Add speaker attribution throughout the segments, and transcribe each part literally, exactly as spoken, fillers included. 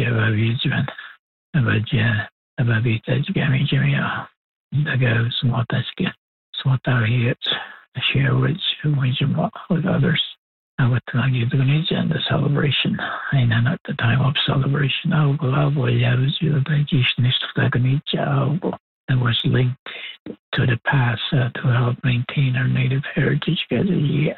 Speaker 1: var vidgen. Det var det, det var vitet gaming jamia. Det goes what that's get. So what are here share with with others. I would tell you the and the celebration. I know at the time of celebration. I will have you the Jishnist that was linked to the past uh, to help maintain our native heritage. Yeah.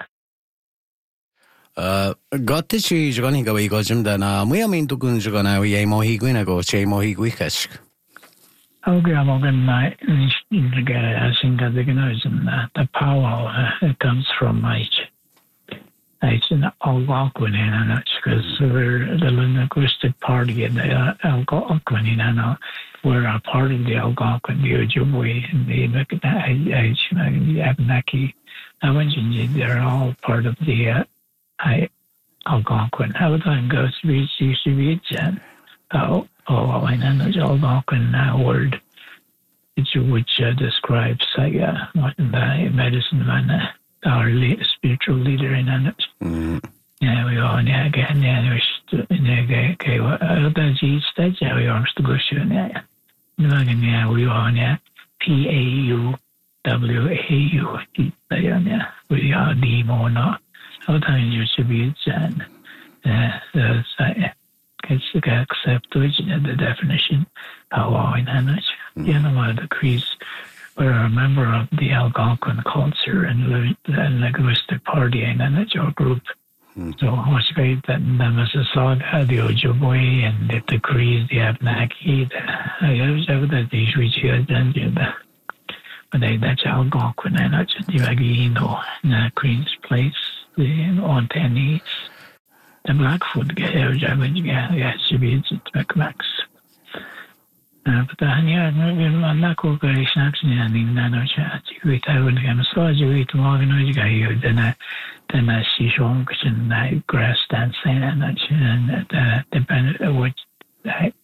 Speaker 2: Uh, got the cheese running away, got him then. Uh, we are mean to go to now. We aim he going to go, say more he quickest.
Speaker 1: Okay, I'm going to I think that the power uh, comes from my. It's an Algonquin, and it's because we're the linguistic party and the Algonquin, and we're a part of the Algonquin, the Ojibwe, and the Abenaki. They're all part of the uh, Algonquin. How time goes to be C C Oh, oh, I know the Algonquin uh, word, which, which uh, describes like uh, what in the medicine man. Our lead, spiritual leader in it. Mm. Yeah, we are now again. Yeah, we're okay. Well, the G stage. Yeah, we are to go soon. Yeah, yeah, we are now. P A U W A U. Yeah, we are the mono. How time you should be Jan. Yeah, the it's accept the definition. How in it. You know, the crease. We're a member of the Algonquin culture and the linguistic party and our group. Mm. So it was great that the Mississauga, the Ojibwe, and the, the Crees, the Abenaki, the the but that's Algonquin and that's the Agino, the Queen's Place, the Ontanis, the Blackfoot, the Javanese, the Macmacs. But yeah, I'm not going to say anything. No, chat. We have one game. So I do it more than I do. Then I, then I see songs and I grass dancing and and the the benefit which I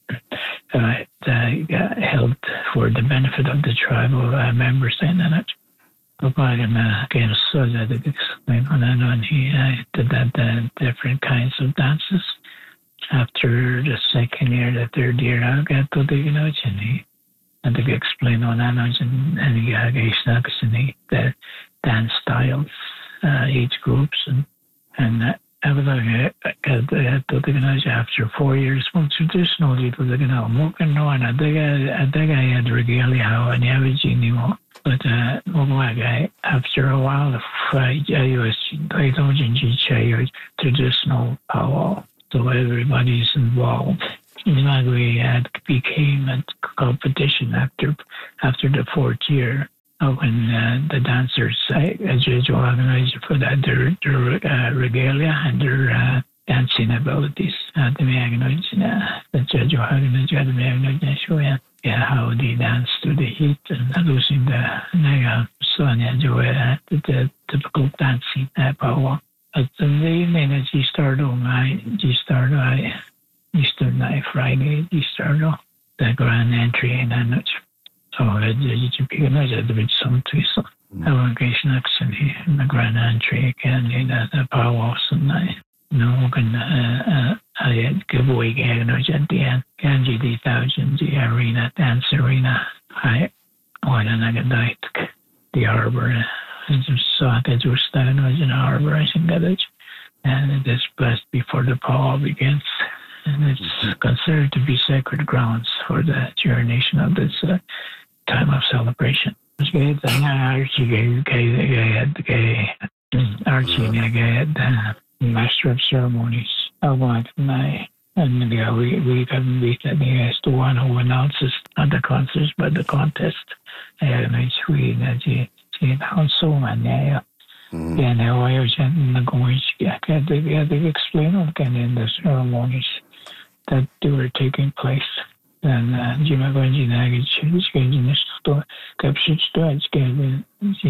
Speaker 1: uh, held for the benefit of the tribal uh, members and it. But I'm again so that it explain on and on. He did that the different kinds of dances. After the second year, the third year, I got to the Ginocini and to explain on Anoj and the the dance styles, uh, age groups, and and I was like, I got to the Ginocini after four years. Well, traditionally, to the Ginocini, I know, and I think I think I had regalia how and average anymore. But uh, I, after a while, I was I don't enjoy traditional power. So everybody's involved. You know, we had became a competition after after the fourth year when uh, the dancers, as usual, organized for that their, their uh, regalia and their uh, dancing abilities. Uh, the the judge organized yeah, how they dance to the heat and losing the Sonia Joella, the typical dancing power. At the evening as you start on my you start I Easter night Friday you start on the grand entry and then so you can pick another bit some twist. I want to actually in the grand entry again in the power and I no can uh I had give away again at the end Ganji the thousand the arena dance arena I want another night the harbor. And so I was standing in the harbor, I think that it, and it is blessed before the power begins. And it's mm-hmm. considered to be sacred grounds for the duration of this uh, time of celebration. Archie had the master of ceremonies. I want my and yeah, we we can beat that he has the one who announces not the concerts but the contest. And it's we that he so many yeah now I was going to explain again in the ceremonies that they were taking place and Jimmy Gonji is getting this to capture storage getting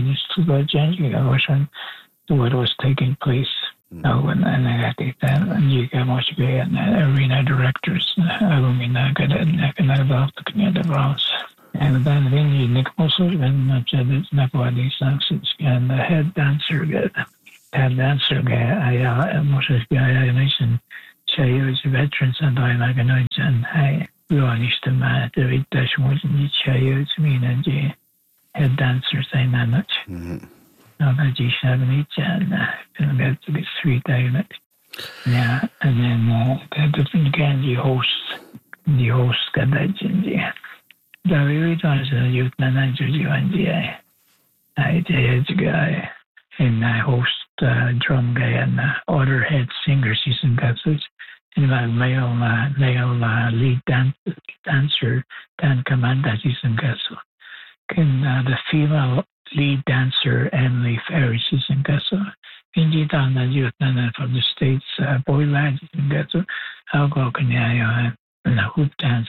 Speaker 1: what was taking place now and I got it and you got much and arena directors I mean I got it I can about the community grounds. And then when you Nick also when I said it's not what these dances and the head dancer get head dancer guy I uh most of the guy I mentioned say he was veterans and I like I know and I realized that the Vitas was in the chair to me and the head dancer saying that much. Now that G seven each and going to get to be three days. Yeah, and then uh, the different again the host, the host got that in the the really times the youth manager you and the I did guy and I host uh, drum guy and uh, other head singer season guys. And my male, uh, male uh, lead dan- dancer, Dan Commander, season Gasso. Can uh, the female lead dancer, Emily Ferry, season Gasso. Hindi down the youth from the States, uh, boy lad, season Gasso. I'll go can I, uh, hoop dance,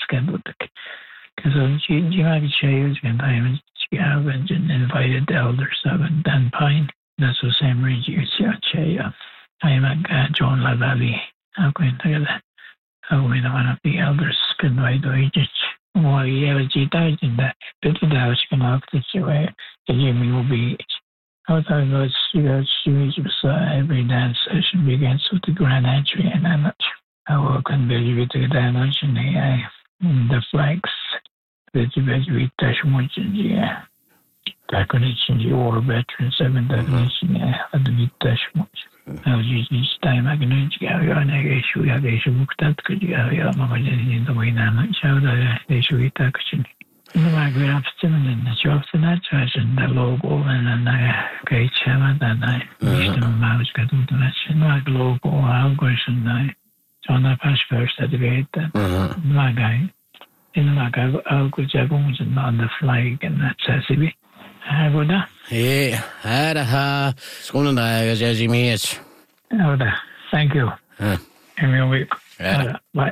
Speaker 1: because she might be changed when I have invited the elders of Dan Pine. That's the same range you see at Chaya. I am at John LaValle. I'm going to get that. I'm going to one of the elders spin by the agents. Well, yeah, but she died in that. But the house can have this way. The Jimmy will be. I thought it was, you know, she was uh, every dance session begins with the grand entry and I'm not I will convey with the dimension A I. The flags. The Tibet touch much in the air. Calculation the war veteran seven definition at the touch much. I was using this time I can go on a issue. I guess you looked at could you have your mama in the way now. So that they should be touching. In the migrant of Timon, the job to that version, the logo, and then I gave Chama that night. Mr. Mouse got to the mention like logo, algorithm night. So on the past first at the gate, my guy. In like I'll go Jabones on the flag and that's S C B. I go down.
Speaker 2: Yeah, I ha. School and I got Jimmy.
Speaker 1: Oh, thank you. And we'll wait. Bye.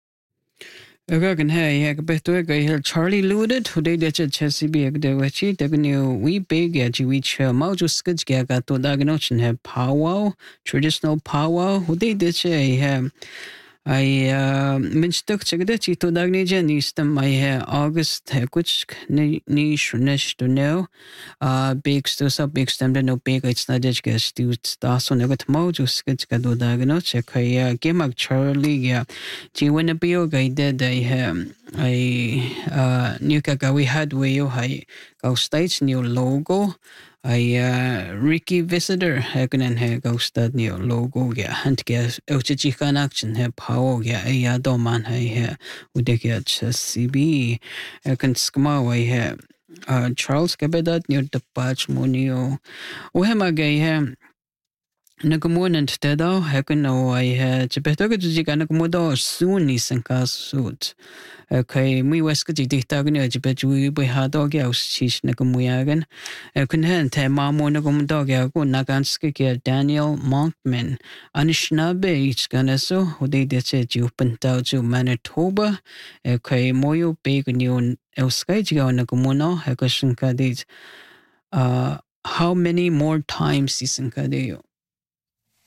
Speaker 3: Again, hey, I bet to a Charlie Looted, who did that Chesapeake of the Wachi, the new we big at which Maujo Skits Gaga to Dagnochin have powwow, traditional powwow, who did that say. I minstuck check that you to Dagnijan Eastam. I have August Hekuch niche niche to know. Uh, big stus up big stem no big it's not just get stewed das on the mojo sketch got to diagnose. Check I game up Charlie. Yeah, G when a bio guy did I have I uh new kaka we had way you high go states new logo. I uh, Ricky Visitor hakunan he gostad new logo ya hunt gas uchichikan action he power ya ya doman he udekia C B kan skma way he uh Charles Kabedat new the patch monio uhema gay he Nagamunan teda hakano I had Chipetoga Jiganamodo soon is and suit. Okay, me Weskaji Dictagno Jibet we had dog house cheese Nagamuyagan. I can hand Mamo Nagum dog go Naganski Daniel Monkman. Anishnabe each ganaso, who they did say you pentao to Manitoba. Okay, Moyo big new Elskajigo Nagamuno, Hakashinka did. Uh, how many more times is in Kadeo?